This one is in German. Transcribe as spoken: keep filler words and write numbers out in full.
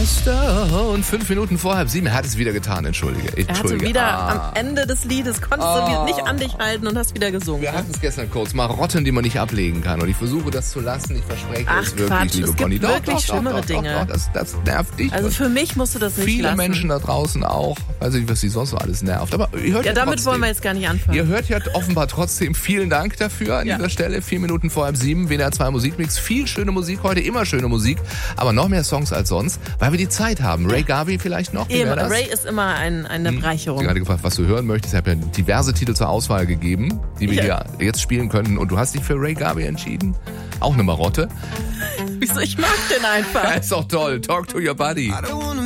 Stone. Fünf Minuten vor halb sieben. Er hat es wieder getan, entschuldige. Er hatte wieder ah. am Ende des Liedes, konntest oh. du nicht an dich halten und hast wieder gesungen. Wir hatten es gestern kurz. Marotten, die man nicht ablegen kann. Und ich versuche das zu lassen. Ich verspreche Ach, es wirklich, Quatsch. liebe es Conny. Gibt doch, wirklich doch, schlimmere doch, Dinge. Doch, doch, das, das nervt dich. Also für mich musst du das nicht Viele lassen. Menschen da draußen auch. Weiß nicht, was sie sonst so alles nervt. Aber ihr hört ja, ja damit trotzdem. wollen wir jetzt gar nicht anfangen. Ihr hört ja offenbar trotzdem. Vielen Dank dafür an ja. dieser Stelle. Vier Minuten vor halb sieben. W D R zwei Musikmix. Viel schöne Musik heute. Immer schöne Musik. Aber noch mehr Songs als sonst, weil wir die Zeit haben. Ray Garvey vielleicht noch? Eben, Ray ist immer ein, eine hm. Bereicherung. Ich habe gerade gefragt, was du hören möchtest. Ich habe ja diverse Titel zur Auswahl gegeben, die wir ja. hier jetzt spielen könnten. Und du hast dich für Ray Garvey entschieden? Auch eine Marotte? Wieso? Ich mag den einfach. Ja, ist doch toll. Talk to your buddy.